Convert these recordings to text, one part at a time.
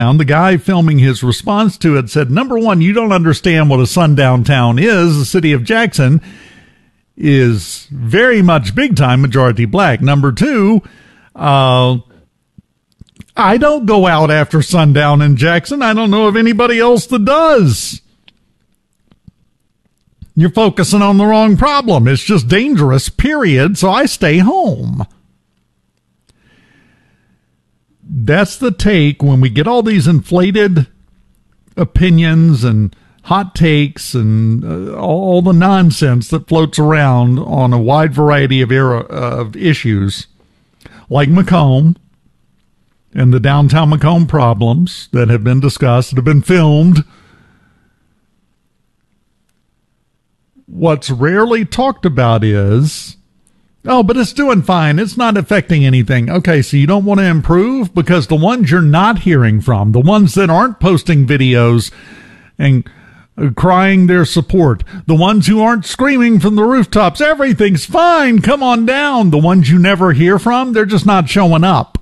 And the guy filming his response to it said, number one, you don't understand what a sundown town is. The city of Jackson is very much big time majority black. Number two, I don't go out after sundown in Jackson. I don't know of anybody else that does. You're focusing on the wrong problem. It's just dangerous, period. So I stay home. That's the take when we get all these inflated opinions and hot takes and all the nonsense that floats around on a wide variety of issues, like Macomb and the downtown Macomb problems that have been discussed, that have been filmed. What's rarely talked about is, oh, but it's doing fine. It's not affecting anything. Okay, so you don't want to improve? Because the ones you're not hearing from, the ones that aren't posting videos and crying their support, the ones who aren't screaming from the rooftops, everything's fine, come on down, the ones you never hear from, they're just not showing up.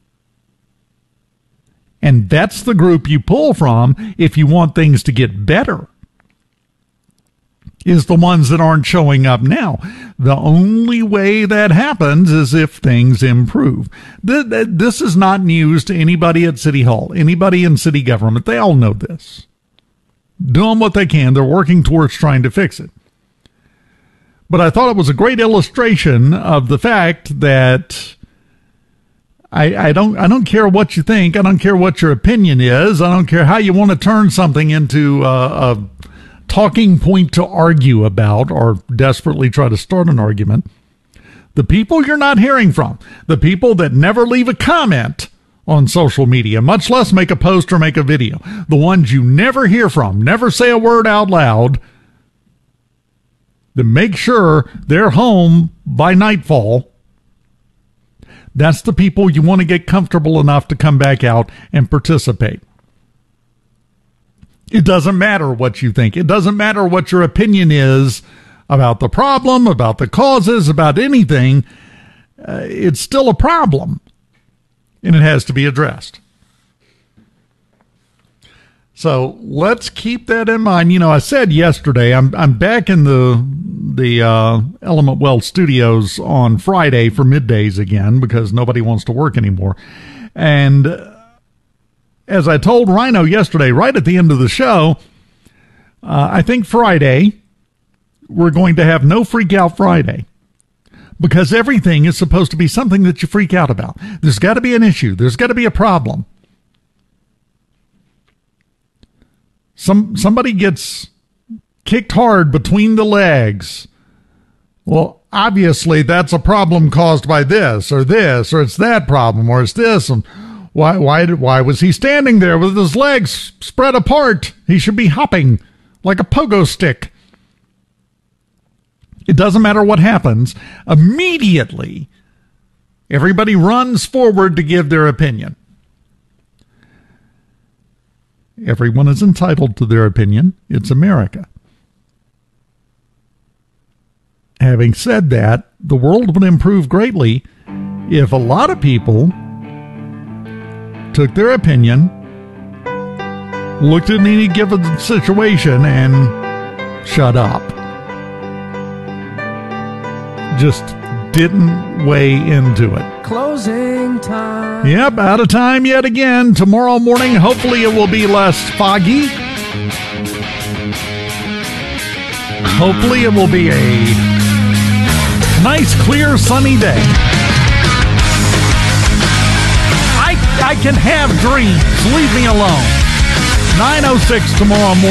And that's the group you pull from if you want things to get better, is the ones that aren't showing up now. The only way that happens is if things improve. This is not news to anybody at City Hall, anybody in city government. They all know this. Doing what they can. They're working towards trying to fix it. But I thought it was a great illustration of the fact that I don't care what you think. I don't care what your opinion is. I don't care how you want to turn something into a talking point to argue about or desperately try to start an argument. The people you're not hearing from, the people that never leave a comment on social media, much less make a post or make a video, the ones you never hear from, never say a word out loud, then make sure they're home by nightfall. That's the people you want to get comfortable enough to come back out and participate. It doesn't matter what you think. It doesn't matter what your opinion is about the problem, about the causes, about anything. It's still a problem, and it has to be addressed. So let's keep that in mind. You know, I said yesterday, I'm back in the Element Wealth studios on Friday for middays again because nobody wants to work anymore. And as I told Rhino yesterday, right at the end of the show, I think Friday, we're going to have no Freak Out Friday, because everything is supposed to be something that you freak out about. There's got to be an issue. There's got to be a problem. Somebody gets kicked hard between the legs. Well, obviously that's a problem caused by this, or it's that problem, or it's this, and why was he standing there with his legs spread apart? He should be hopping like a pogo stick. It doesn't matter what happens. Immediately, everybody runs forward to give their opinion. Everyone is entitled to their opinion. It's America. Having said that, the world would improve greatly if a lot of people took their opinion, looked at any given situation, and shut up. Just didn't weigh into it. Closing time. Yep, out of time yet again. Tomorrow morning, hopefully it will be less foggy. Hopefully it will be a nice, clear, sunny day. I can have dreams. Leave me alone. 9:06 tomorrow morning.